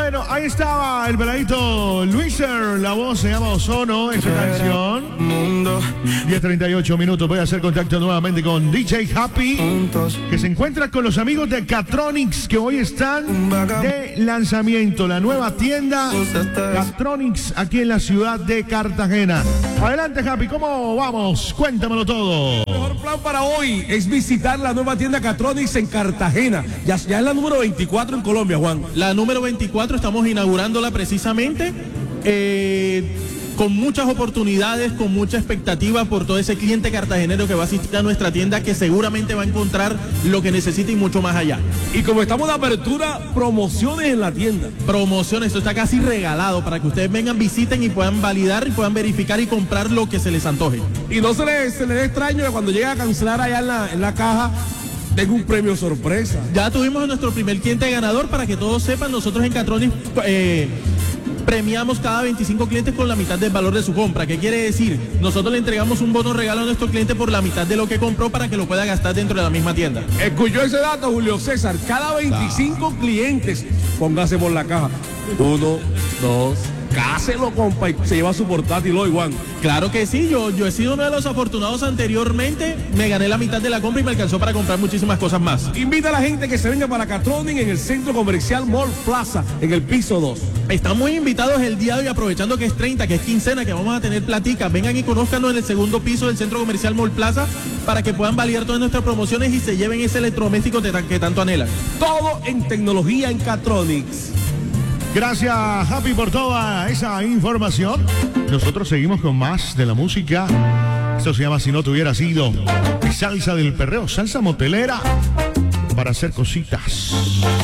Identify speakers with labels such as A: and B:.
A: Bueno, ahí estaba el veladito Luiser, la voz se llama Ozono, esa canción. 10:38 minutos, voy a hacer contacto nuevamente con DJ Happy, que se encuentra con los amigos de Catronics, que hoy están de lanzamiento, la nueva tienda Catronics aquí en la ciudad de Cartagena. Adelante Happy, ¿cómo vamos? Cuéntamelo todo.
B: El mejor plan para hoy es visitar la nueva tienda Catronics en Cartagena. Ya es la número 24 en Colombia, Juan.
C: La número 24 estamos inaugurándola precisamente con muchas oportunidades, con mucha expectativa por todo ese cliente cartagenero que va a asistir a nuestra tienda, que seguramente va a encontrar lo que necesita y mucho más allá.
B: Y como estamos de apertura, promociones en la tienda.
C: Promociones, esto está casi regalado para que ustedes vengan, visiten y puedan validar y puedan verificar y comprar lo que se les antoje.
B: Y no se les dé extraño que cuando llegue a cancelar allá en la caja, tengo un premio sorpresa.
C: Ya tuvimos a nuestro primer cliente ganador. Para que todos sepan, nosotros en Catronics premiamos cada 25 clientes con la mitad del valor de su compra. ¿Qué quiere decir? Nosotros le entregamos un bono regalo a nuestro cliente por la mitad de lo que compró para que lo pueda gastar dentro de la misma tienda.
B: Escuchó ese dato, Julio César. Cada 25 clientes, póngase por la caja. 1, 2, cáselo, compa, y se lleva su portátil hoy, Juan.
C: Claro que sí, yo he sido uno de los afortunados anteriormente, me gané la mitad de la compra y me alcanzó para comprar muchísimas cosas más.
B: Invita a la gente que se venga para Catronics en el Centro Comercial Mall Plaza, en el piso 2.
C: Están muy invitados el día de hoy, aprovechando que es 30, que es quincena, que vamos a tener platicas. Vengan y conózcanos en el segundo piso del Centro Comercial Mall Plaza para que puedan validar todas nuestras promociones y se lleven ese electrodoméstico que tanto anhelan.
B: Todo en tecnología en Catronics.
A: Gracias, Happy, por toda esa información. Nosotros seguimos con más de la música. Esto se llama Si no te hubiera sido. Salsa del perreo, salsa motelera para hacer cositas.